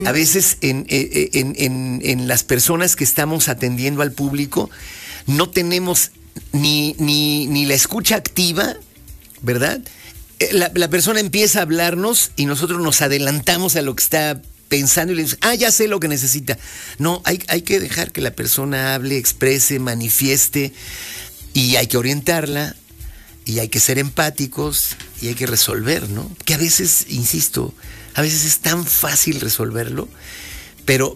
A veces en las personas que estamos atendiendo al público no tenemos ni la escucha activa, ¿verdad? La persona empieza a hablarnos y nosotros nos adelantamos a lo que está pensando y le decimos, ya sé lo que necesita. No, hay que dejar que la persona hable, exprese, manifieste, y hay que orientarla, y hay que ser empáticos, y hay que resolver, ¿no? Que a veces, insisto, a veces es tan fácil resolverlo, pero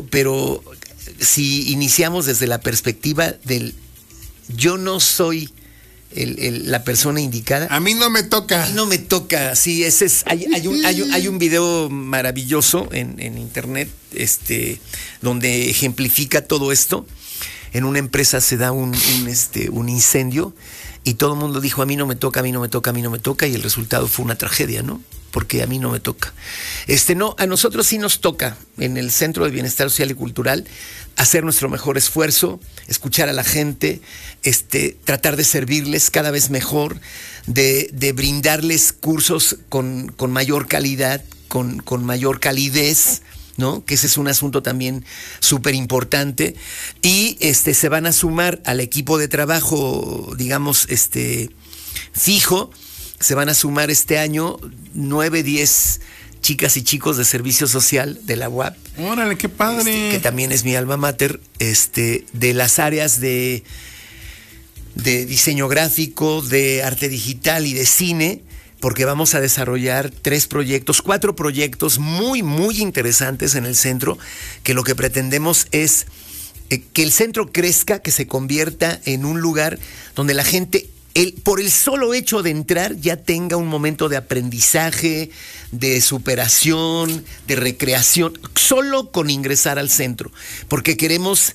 si iniciamos desde la perspectiva del yo no soy la persona indicada. A mí no me toca. A mí no me toca, sí, ese es, hay un video maravilloso en internet, donde ejemplifica todo esto. En una empresa se da un incendio y todo el mundo dijo, a mí no me toca, a mí no me toca, a mí no me toca, y el resultado fue una tragedia, ¿no? Porque a mí no me toca. No, a nosotros sí nos toca, en el Centro de Bienestar Social y Cultural, hacer nuestro mejor esfuerzo, escuchar a la gente, tratar de servirles cada vez mejor, de brindarles cursos con mayor calidad, con mayor calidez, ¿no? Que ese es un asunto también súper importante. Y se van a sumar al equipo de trabajo, digamos, fijo. Se van a sumar este año 9, 10 chicas y chicos de servicio social de la UAP. ¡Órale, qué padre! Que también es mi alma mater, de las áreas de diseño gráfico, de arte digital y de cine, porque vamos a desarrollar 4 proyectos muy, muy interesantes en el centro, que lo que pretendemos es que el centro crezca, que se convierta en un lugar donde la gente, por el solo hecho de entrar, ya tenga un momento de aprendizaje, de superación, de recreación, solo con ingresar al centro, porque queremos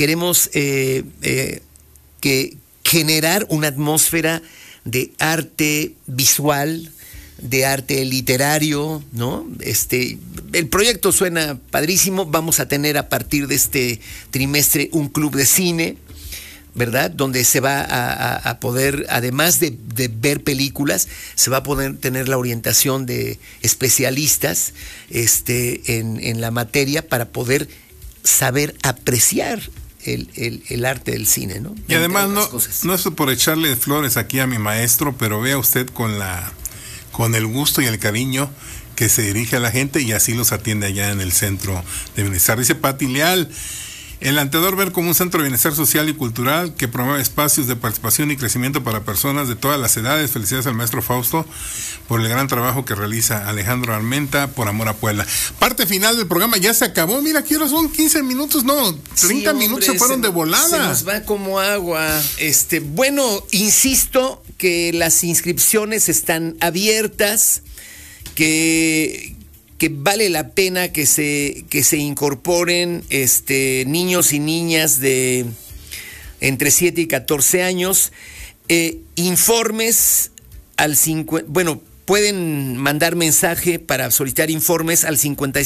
generar una atmósfera de arte visual, de arte literario, ¿no? El proyecto suena padrísimo. Vamos a tener a partir de este trimestre un club de cine, ¿verdad? Donde se va a poder, además de ver películas, se va a poder tener la orientación de especialistas en la materia para poder saber apreciar el arte del cine, ¿no? Y además no es por echarle flores aquí a mi maestro, pero vea usted con el gusto y el cariño que se dirige a la gente, y así los atiende allá en el Centro de Bienestar. Dice Pati Leal: el anteador ver como un centro de bienestar social y cultural que promueve espacios de participación y crecimiento para personas de todas las edades. Felicidades al maestro Fausto por el gran trabajo que realiza. Alejandro Armenta, por amor a Puebla. Parte final del programa, ya se acabó. Mira, ¿qué hora son? 15 minutos, no, 30 minutos se fueron de volada. Se nos va como agua. Bueno, insisto que las inscripciones están abiertas, que vale la pena que se incorporen niños y niñas de entre 7 y 14 años. Informes al pueden mandar mensaje para solicitar informes al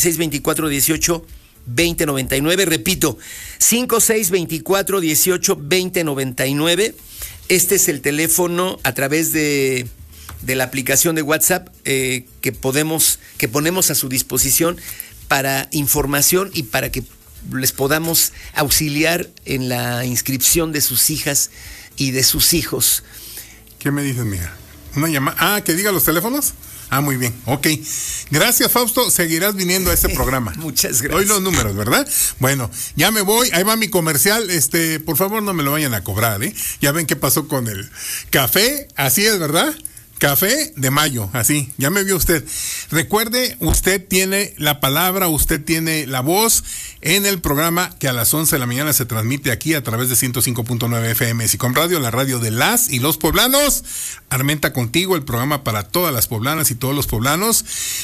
5624182099. Repito, 5624182099. Este es el teléfono a través de la aplicación de WhatsApp que ponemos a su disposición para información y para que les podamos auxiliar en la inscripción de sus hijas y de sus hijos. ¿Qué me dices, mija? ¿Una llamada? ¿Que diga los teléfonos? Muy bien, ok. Gracias, Fausto, seguirás viniendo a este programa. Muchas gracias. Hoy los números, ¿verdad? Bueno, ya me voy, ahí va mi comercial, por favor no me lo vayan a cobrar, Ya ven qué pasó con el café, así es, ¿verdad? Café de Mayo, así, ya me vio usted. Recuerde, usted tiene la palabra, usted tiene la voz en el programa que a las 11 de la mañana se transmite aquí a través de 105.9 FM SICOM Radio, la radio de las y los poblanos. Armenta Contigo, el programa para todas las poblanas y todos los poblanos.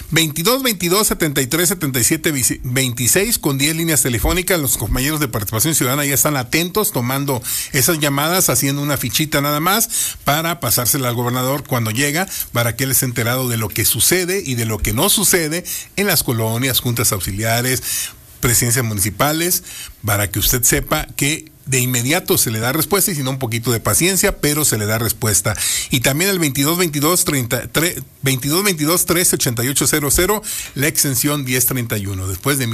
22-22-73-77-26 con 10 líneas telefónicas. Los compañeros de Participación Ciudadana ya están atentos, tomando esas llamadas, haciendo una fichita nada más para pasársela al gobernador cuando llega, para que él esté enterado de lo que sucede y de lo que no sucede en las colonias, juntas auxiliares, presidencias municipales, para que usted sepa que de inmediato se le da respuesta, y si no, un poquito de paciencia, pero se le da respuesta. Y también el 2222-138800, la extensión 1031. Después de